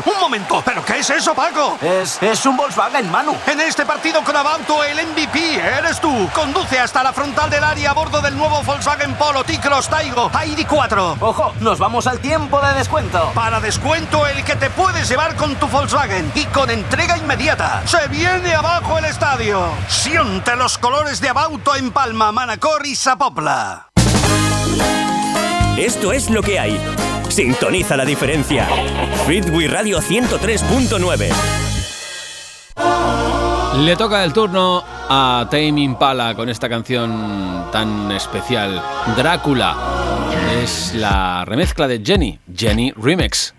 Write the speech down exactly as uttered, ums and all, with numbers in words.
Un momento, ¿pero qué es eso, Paco? Es, es un Volkswagen, Manu. En este partido con Abauto, el M V P eres tú. Conduce hasta la frontal del área a bordo del nuevo Volkswagen Polo, T-Cross, Taigo, I D cuatro. Ojo, nos vamos al tiempo de descuento. Para descuento, el que te puedes llevar con tu Volkswagen y con entrega inmediata. ¡Se viene abajo el estadio! Siente los colores de Abauto en Palma, Manacor y Sapopla. Esto es lo que hay. Sintoniza la diferencia. Freeway Radio ciento tres punto nueve. Le toca el turno a Tame Impala con esta canción tan especial, Drácula. Es la remezcla de Jenny, Jenny Remix.